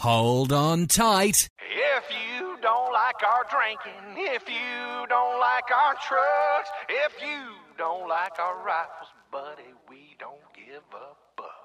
Hold on tight. If you don't like our drinking, if you don't like our trucks, if you don't like our rifles, buddy, we don't give a fuck.